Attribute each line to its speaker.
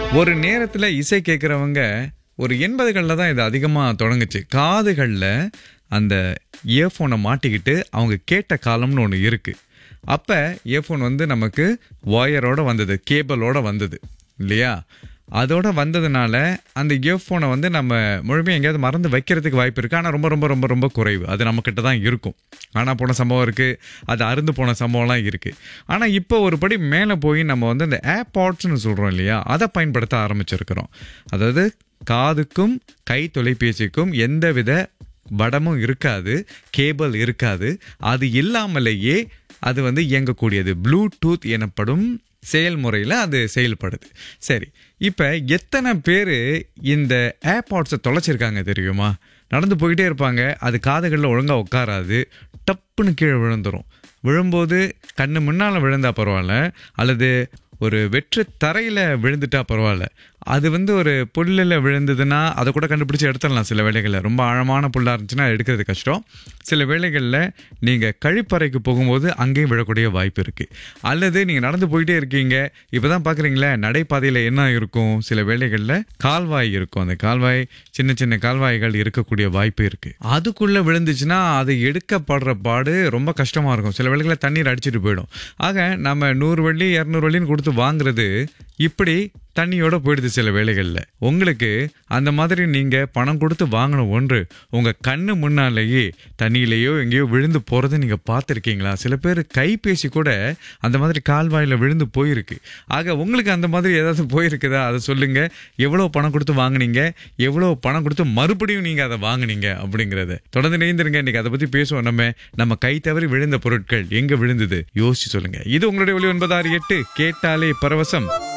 Speaker 1: ஒரு நேரத்துல இசை கேட்குறவங்க ஒரு 80களில் தான் இது அதிகமாக தொடங்குச்சு. காதுகளில் அந்த இயர்ஃபோனை மாட்டிக்கிட்டு அவங்க கேட்ட காலம்னு ஒன்று இருக்குது. அப்போ இயர்ஃபோன் வந்து நமக்கு ஒயரோட வந்தது, கேபிளோட வந்தது இல்லையா? அதோட வந்ததுனால அந்த இயர்ஃபோனை வந்து நம்ம முழுமையாக எங்கேயாவது மறந்து வைக்கிறதுக்கு வாய்ப்பு இருக்குது. ஆனால் ரொம்ப ரொம்ப ரொம்ப ரொம்ப குறைவு. அது நம்மக்கிட்ட தான் இருக்கும். ஆனால் போன சம்பவம் இருக்குது, அது அருந்து போன சம்பவம்லாம் இருக்குது. ஆனால் இப்போ ஒரு படி மேலே போய் நம்ம வந்து இந்த ஏர்பாட்ஸ்னு சொல்கிறோம் இல்லையா, அதை பயன்படுத்த ஆரம்பிச்சிருக்கிறோம். அதாவது காதுக்கும் கை தொலைபேசிக்கும் எந்தவித வடமும் இருக்காது, கேபிள் இருக்காது. அது இல்லாமலேயே அது வந்து இயங்கக்கூடியது. ப்ளூடூத் எனப்படும் செயல்முறையில் அது செயல்படுது. சரி, இப்போ எத்தனை பேர் இந்த ஏர்பாட்ஸை தொலைச்சிருக்காங்க தெரியுமா? நடந்து போய்கிட்டே இருப்பாங்க, அது காதுகளில் ஒழுங்காக உட்காராது, டப்புன்னு கீழே விழுந்துடும். விழும்போது கண்ணு முன்னால் விழுந்தா பரவாயில்ல, அல்லது ஒரு வெற்று தரையில் விழுந்துட்டா பரவாயில்ல. அது வந்து ஒரு புல்லில் விழுந்ததுன்னா அதை கூட கண்டுபிடிச்சி எடுத்துடலாம். சில வேளைகளில் ரொம்ப ஆழமான புல்லாக இருந்துச்சுன்னா எடுக்கிறது கஷ்டம். சில வேளைகளில் நீங்கள் கழிப்பறைக்கு போகும்போது அங்கேயும் விழக்கூடிய வாய்ப்பு இருக்குது. அல்லது நீங்கள் நடந்து போயிட்டே இருக்கீங்க, இப்போ தான் பார்க்குறீங்களே நடைபாதையில் என்ன இருக்கும், சில வேளைகளில் கால்வாய் இருக்கும். அந்த கால்வாய் சின்ன சின்ன கால்வாய்கள் இருக்கக்கூடிய வாய்ப்பு இருக்குது. அதுக்குள்ளே விழுந்துச்சுன்னா அது எடுக்கப்படுற பாடு ரொம்ப கஷ்டமாக இருக்கும். சில வேளைகளில் தண்ணீர் அடிச்சுட்டு போயிடும். ஆக நம்ம 100 வெள்ளி 200 வெள்ளின்னு கொடுத்து வாங்குறது இப்படி தண்ணியோட போயிடுது சில வேளைகளில். உங்களுக்கு அந்த மாதிரி நீங்கள் பணம் கொடுத்து வாங்கின ஒன்று உங்கள் கண்ணு முன்னாலேயே தண்ணியிலேயோ எங்கேயோ விழுந்து போகிறத நீங்கள் பார்த்துருக்கீங்களா? சில பேர் கைபேசி கூட அந்த மாதிரி கால்வாயில் விழுந்து போயிருக்கு. ஆக உங்களுக்கு அந்த மாதிரி ஏதாவது போயிருக்குதா? அதை சொல்லுங்கள். எவ்வளோ பணம் கொடுத்து வாங்கினீங்க, எவ்வளோ பணம் கொடுத்து மறுபடியும் நீங்கள் அதை வாங்கினீங்க அப்படிங்கிறத தொடர்ந்து நேர்ந்துருங்க. இன்றைக்கி அதை பற்றி பேசுவோம். நம்ம கை தவறி விழுந்த பொருட்கள் எங்கே விழுந்தது யோசிச்சு சொல்லுங்கள். இது உங்களுடைய ஒலி 968 கேட்டாலே பரவசம்.